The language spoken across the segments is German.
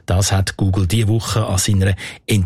Das hat Google diese Woche an seiner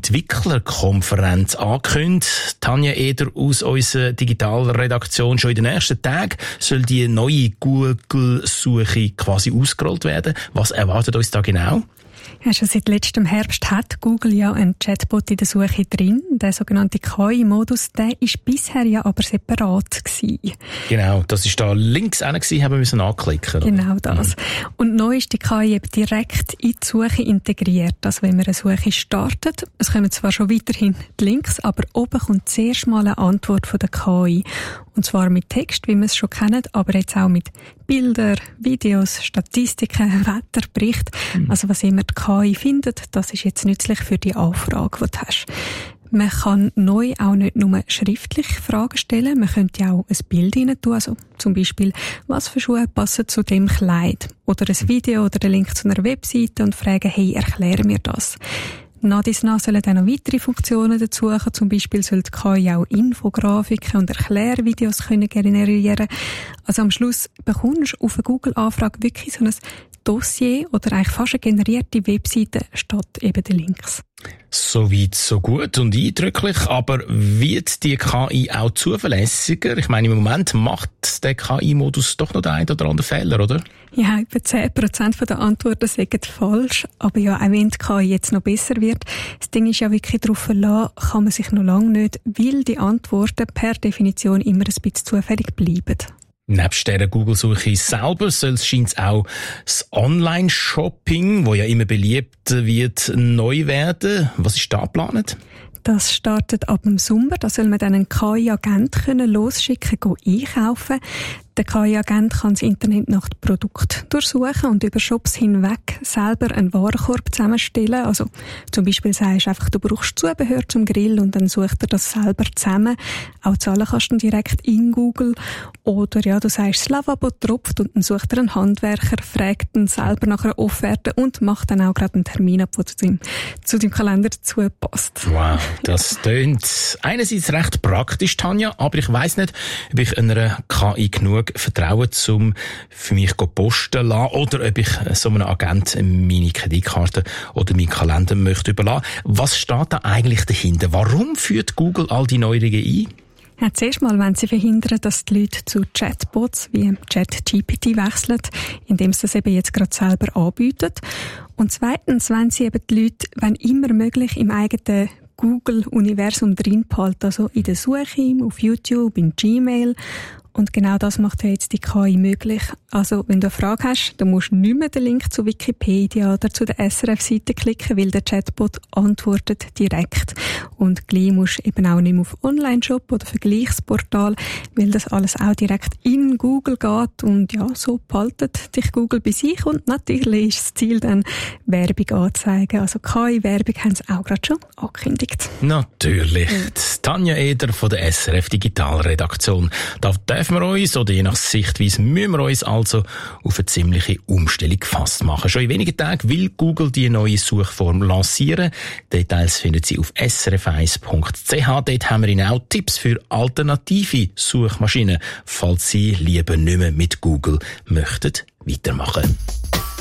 Entwicklerkonferenz angekündigt. Tanja Eder aus unserer Digitalredaktion. Schon in den ersten Tagen soll die neue Google-Suche quasi ausgerollt werden. Was erwartet uns da genau? Ja, schon seit letztem Herbst hat Google ja einen Chatbot in der Suche drin. Der sogenannte KI-Modus, der ist bisher ja aber separat gewesen. Genau, das ist da links hinten gewesen, haben wir müssen anklicken. Genau das. Und neu ist die KI eben direkt in die Suche integriert. Also wenn man eine Suche startet, es kommen zwar schon weiterhin die Links, aber oben kommt zuerst mal eine Antwort von der KI. Und zwar mit Text, wie wir es schon kennen, aber jetzt auch mit Bildern, Videos, Statistiken, Wetterbericht. Also was immer die KI findet, das ist jetzt nützlich für die Anfrage, die du hast. Man kann neu auch nicht nur schriftlich Fragen stellen, man könnte auch ein Bild rein tun, also zum Beispiel, was für Schuhe passen zu dem Kleid? Oder ein Video oder den Link zu einer Webseite und fragen, hey, erkläre mir das. Nach dies nach sollen dann noch weitere Funktionen dazukommen. Zum Beispiel soll die KI auch Infografiken und Erklärvideos generieren. Also am Schluss bekommst du auf eine Google-Anfrage wirklich so ein Dossier oder eigentlich fast eine generierte Webseite statt eben den Links. So weit, so gut und eindrücklich, aber wird die KI auch zuverlässiger? Ich meine, im Moment macht der KI-Modus doch noch den einen oder anderen Fehler, oder? Ja, etwa 10% der Antworten sind falsch, aber ja, auch wenn die KI jetzt noch besser wird, das Ding ist ja wirklich darauf verlassen, kann man sich noch lange nicht, weil die Antworten per Definition immer ein bisschen zufällig bleiben. Nebst der Google-Suche selber soll es scheint auch das Online-Shopping, wo ja immer beliebter wird, neu werden. Was ist da geplant? Das startet ab dem Sommer. Da soll man dann einen KI-Agent losschicken, einkaufen. Der KI-Agent kann das Internet nach dem Produkt durchsuchen und über Shops hinweg selber einen Warenkorb zusammenstellen. Also zum Beispiel sagst du einfach, du brauchst Zubehör zum Grill und dann sucht er das selber zusammen. Auch zahlen kannst du direkt in Google. Oder ja, du sagst, das Lavabo tropft und dann sucht er einen Handwerker, fragt dann selber nach einer Offerte und macht dann auch gerade einen Termin ab, der zu deinem Kalender dazu passt. Wow, das tönt einerseits recht praktisch, Tanja, aber ich weiss nicht, ob ich einer KI genug vertrauen, um für mich posten zu lassen, oder ob ich so einem Agent meine Kreditkarte oder meinen Kalender möchte überlassen. Was steht da eigentlich dahinter? Warum führt Google all die Neuerungen ein? Ja, zuerst mal wollen sie verhindern, dass die Leute zu Chatbots wie ChatGPT wechseln, indem sie das eben jetzt gerade selber anbieten. Und zweitens wollen sie eben die Leute, wenn immer möglich, im eigenen Google-Universum drin behalten, also in der Suche, auf YouTube, in Gmail. Und genau das macht ja jetzt die KI möglich. Also, wenn du eine Frage hast, dann musst du nicht mehr den Link zu Wikipedia oder zu der SRF-Seite klicken, weil der Chatbot antwortet direkt. Und gleich musst du eben auch nicht mehr auf Online-Shop oder Vergleichsportal, weil das alles auch direkt in Google geht. Und ja, so behaltet dich Google bei sich. Und natürlich ist das Ziel dann, Werbung anzuzeigen. Also KI-Werbung haben sie auch gerade schon angekündigt. Natürlich. Tanja Eder von der SRF Digitalredaktion. Da dürfen wir uns, oder je nach Sichtweise müssen wir uns also auf eine ziemliche Umstellung gefasst machen. Schon in wenigen Tagen will Google die neue Suchform lancieren. Details finden Sie auf srf1.ch. Dort haben wir Ihnen auch Tipps für alternative Suchmaschinen, falls Sie lieber nicht mehr mit Google möchten weitermachen.